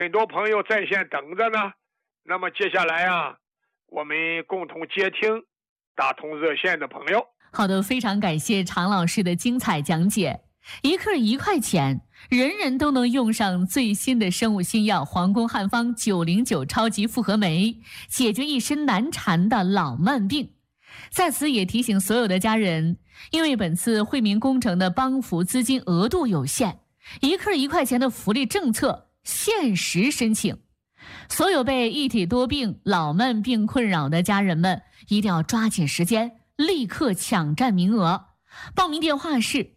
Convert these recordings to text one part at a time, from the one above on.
很多朋友在线等着呢。那么接下来啊，我们共同接听打通热线的朋友。 好的，非常感谢常老师的精彩讲解。一克1块钱，人人都能用上最新的生物新药皇宫汉方909超级复合酶，解决一身难缠的老慢病。在此也提醒所有的家人，因为本次惠民工程的帮扶资金额度有限，一克1块钱的福利政策限时申请。所有被一体多病、老慢病困扰的家人们，一定要抓紧时间，立刻抢占名额。报名电话是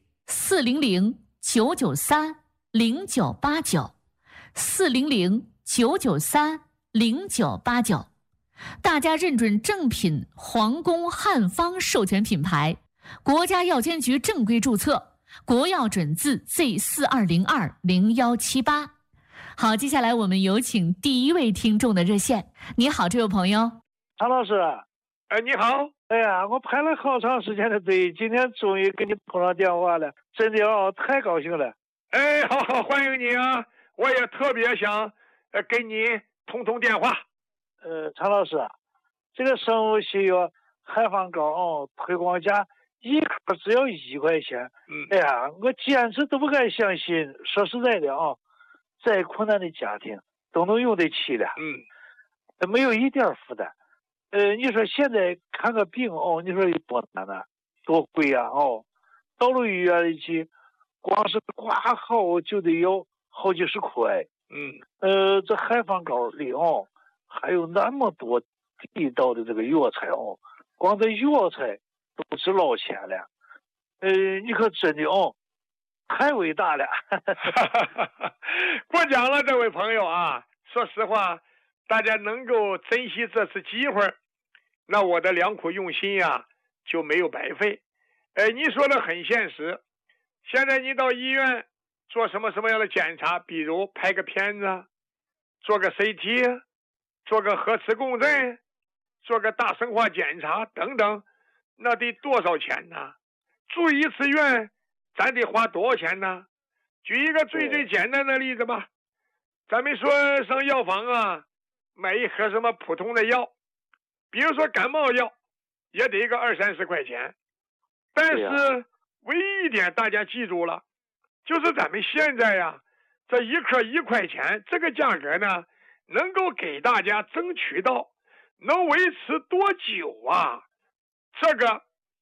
400-993-0989，400-993-0989。大家认准正品皇宫汉方授权品牌，国家药监局正规注册，国药准字 Z42020178。好，接下来我们有请第一位听众的热线。你好，这位朋友。 常老师。 你好。 哎呀，我排了好长时间的队，今天终于给你通上电话了，真的太高兴了。 好，欢迎你啊！我也特别想跟你通电话。 常老师，这个生物西药汉方膏推广价一颗只要1块钱。哎呀，我简直都不敢相信。说实在的再困难的家庭都能用得起了。没有一点负担。你说现在看个病你说有多难呢？多贵啊！到了医院里去，光是挂号就得要好几十块。这汉方膏里还有那么多地道的这个药材光这药材都值老钱了。你可真的太伟大了。 过奖了，这位朋友啊！说实话，大家能够珍惜这次机会，那我的良苦用心呀就没有白费。你说的很现实。现在你到医院做什么样的检查，比如拍个片子，做个 CT， 做个核磁共振，做个大生化检查等等，那得多少钱呢？住一次院咱得花多少钱呢？举一个最简单的例子吧，咱们说上药房啊，买一盒什么普通的药，比如说感冒药，也得个20-30块钱。但是唯一一点大家记住了，就是咱们现在呀，这一颗1块钱这个价格呢，能够给大家争取到能维持多久啊？这个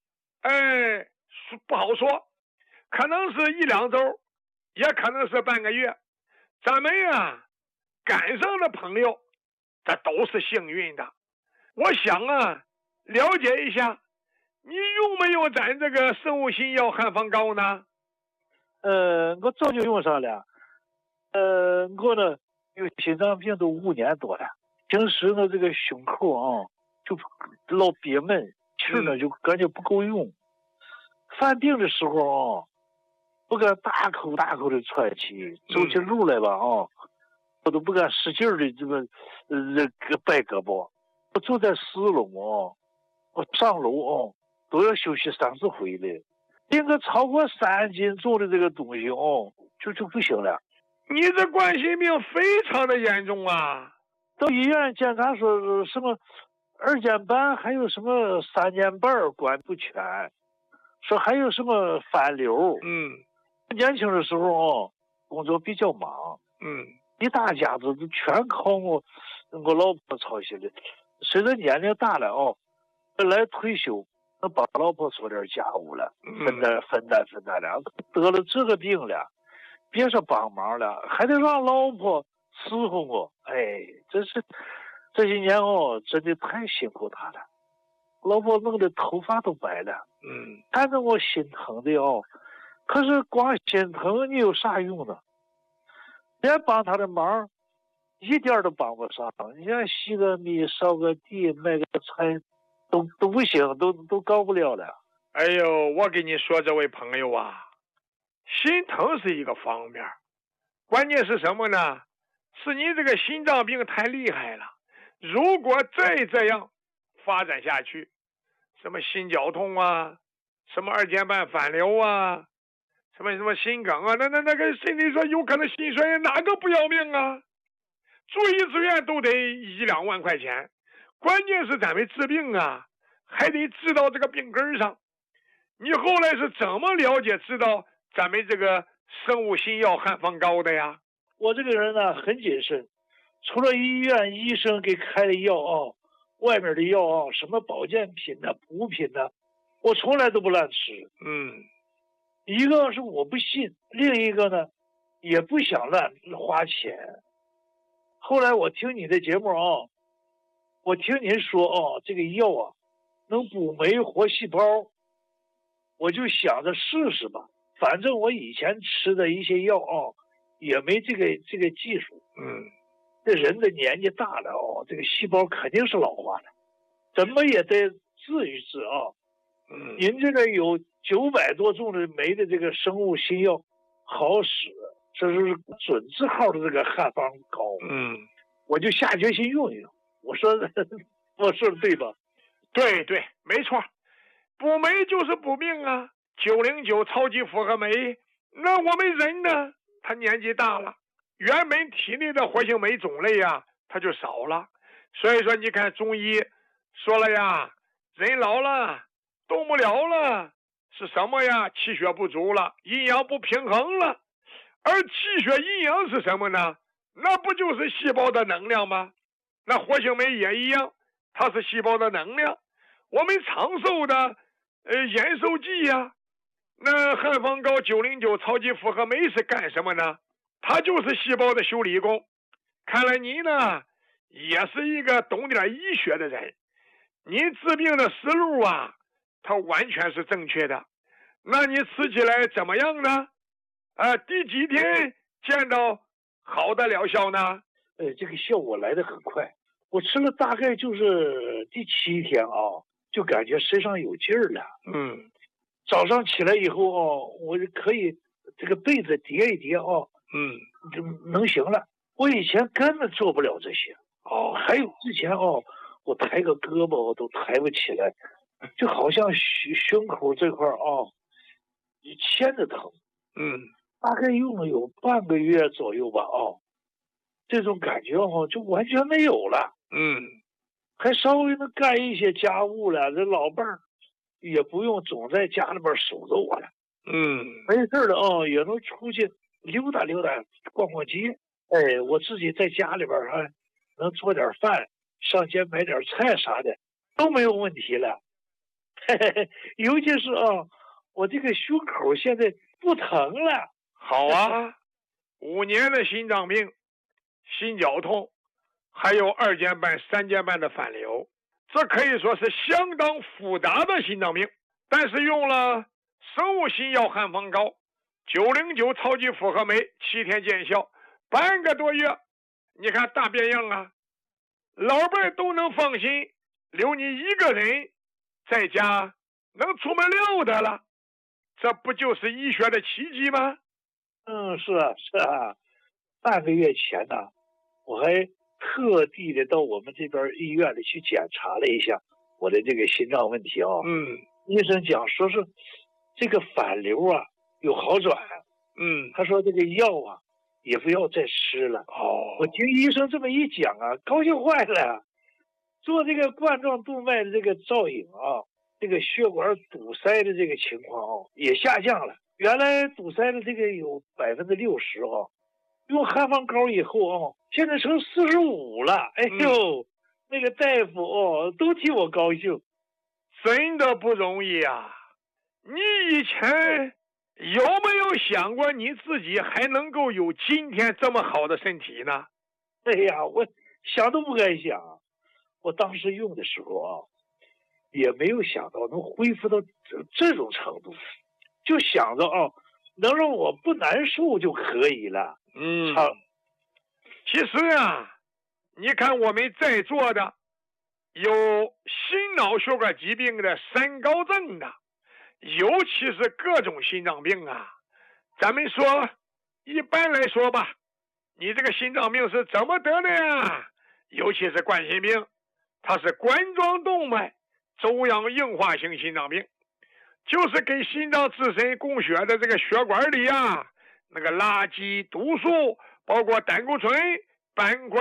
不好说，可能是1-2周，也可能是半个月。咱们呀赶上的朋友这都是幸运的。我想啊，了解一下你用没有咱这个生物新药汉方膏呢？ 我早就用上了。我呢有心脏病都5年多了，平时呢这个胸口就老憋闷，气儿呢就感觉不够用。犯病的时候不敢大口的喘气，走起路来吧我都不敢使劲的这个摆胳膊。我住在4楼我上楼都要休息3次回来。拎个超过3斤重的这个东西就不行了。 你这冠心病非常的严重啊！ 到医院检查说什么2年半，还有什么3年半管不全，说还有什么反流。年轻的时候工作比较忙。一大家子都全靠我老婆操心的。随着年龄大了本来退休能帮老婆做点家务了，分担了。得了这个病了，别说帮忙了，还得让老婆伺候我。真是这些年真的太辛苦她了。老婆弄得头发都白了。看着我心疼的可是光心疼你有啥用呢？连帮她的忙一点都帮不上。你像洗个米、扫个地、买个菜都不行，都搞不了了。 哎呦，我跟你说，这位朋友啊，心疼是一个方面，关键是什么呢？是你这个心脏病太厉害了。如果再这样发展下去，什么心绞痛啊，什么2年半反流啊，什么心梗啊，那个身体说有可能心衰，哪个不要命啊？ 住一次院都得1、2万块钱。关键是咱们治病啊，还得治到这个病根上。你后来是怎么了解知道咱们这个生物新药汉方膏的呀？ 我这个人呢很谨慎，除了医院医生给开的药啊，外面的药啊，什么保健品呢、补品呢，我从来都不乱吃。一个是我不信，另一个呢也不想乱花钱。后来我听你的节目啊，我听您说啊，这个药啊能补酶活细胞，我就想着试试吧。反正我以前吃的一些药啊，也没这个技术。这人的年纪大了哦，这个细胞肯定是老化的，怎么也得治一治啊。您这个有900多种的酶的这个生物新药，好使，这是准字号的这个汉方膏。我就下决心用一用。我说的对吧？ 对，没错，补酶就是补命啊。909超级复合酶，那我们人呢，他年纪大了，原本体内的活性酶种类呀，它就少了。所以说你看中医说了呀，人老了动不了了，是什么呀？气血不足了，阴阳不平衡了。而气血阴阳是什么呢？那不就是细胞的能量吗？那活性酶也一样，它是细胞的能量。我们长寿的延寿剂呀，那汉方膏909超级复合酶是干什么呢？它就是细胞的修理工。看来你呢也是一个懂点医学的人，你治病的思路啊，它完全是正确的。那你吃起来怎么样呢？第几天见到好的疗效呢？ 这个效果来得很快，我吃了大概就是第7天啊，就感觉身上有劲儿了。早上起来以后啊，我就可以这个被子叠一叠啊，就能行了。我以前根本做不了这些。还有之前我抬个胳膊我都抬不起来，就好像胸口这块牵着疼。大概用了有半个月左右吧这种感觉就完全没有了。还稍微能干一些家务了，这老伴儿也不用总在家里边守着我了。没事了也能出去溜达溜达，逛逛街。我自己在家里边能做点饭，上街买点菜啥的都没有问题了。尤其是我这个胸口现在不疼了。 好啊，5年的心脏病、心绞痛，还有2尖瓣、3尖瓣的反流，这可以说是相当复杂的心脏病。但是用了生物新药汉方膏909超级复合酶，7天见效，半个多月，你看大变样啊！老辈都能放心，留你一个人在家能出门溜达了，这不就是医学的奇迹吗？ 是啊，半个月前呢，我还特地的到我们这边医院里去检查了一下我的这个心脏问题医生讲说是这个反流啊有好转。他说这个药啊也不要再吃了。我听医生这么一讲啊，高兴坏了。做这个冠状动脉的这个造影这个血管堵塞的这个情况也下降了。原来堵塞的这个有60%用汉方膏以后现在成45了。哎呦，那个大夫都替我高兴， 真的不容易啊！你以前有没有想过你自己还能够有今天这么好的身体呢？ 哎呀，我想都不敢想。我当时用的时候也没有想到能恢复到这种程度，就想着能让我不难受就可以了。 其实啊，你看我们在座的有心脑血管疾病的3高症的，尤其是各种心脏病啊。咱们说一般来说吧，你这个心脏病是怎么得的呀？尤其是冠心病，它是冠状动脉粥样硬化性心脏病，就是给心脏自身供血的这个血管里那个垃圾毒素，包括胆固醇、苯